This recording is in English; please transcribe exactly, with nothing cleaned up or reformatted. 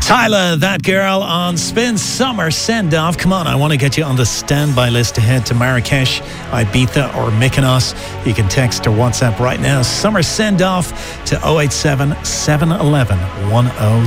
Tyler, That Girl on Spin Summer Send Off. Come on, I want to get you on the standby list to head to Marrakesh, Ibiza or Mykonos. You can text or WhatsApp right now. Summer Send Off to oh eight seven, seven one one, one oh